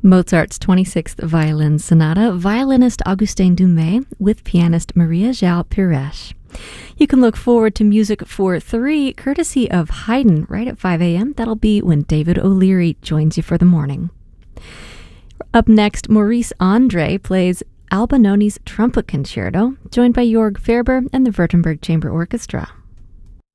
Mozart's 26th Violin Sonata, violinist Augustin Dumay with pianist Maria João Pires. You can look forward to music for 3, courtesy of Haydn, right at 5 a.m. That'll be when David O'Leary joins you for the morning. Up next, Maurice Andre plays Albinoni's Trumpet Concerto, joined by Jörg Ferber and the Württemberg Chamber Orchestra.